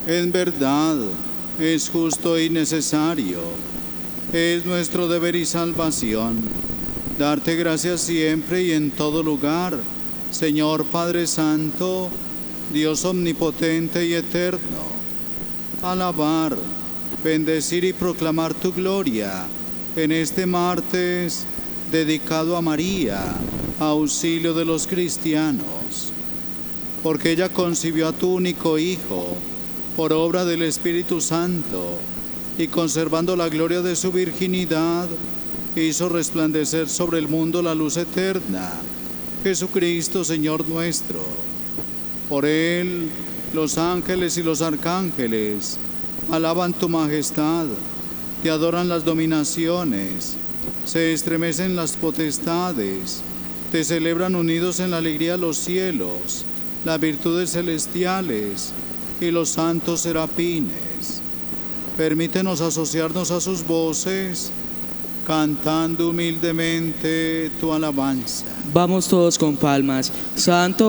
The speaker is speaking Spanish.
En verdad, es justo y necesario. Es nuestro deber y salvación. Darte gracias siempre y en todo lugar, Señor Padre Santo, Dios omnipotente y eterno. Alabar, bendecir y proclamar tu gloria en este martes dedicado a María, auxilio de los cristianos. Porque ella concibió a tu único Hijo, por obra del Espíritu Santo, y conservando la gloria de su virginidad, hizo resplandecer sobre el mundo la luz eterna, Jesucristo, Señor nuestro. Por Él, los ángeles y los arcángeles alaban tu majestad, te adoran las dominaciones, se estremecen las potestades, te celebran unidos en la alegría los cielos, las virtudes celestiales y los santos serafines. Permítenos asociarnos a sus voces, cantando humildemente tu alabanza. Vamos todos con palmas. Santo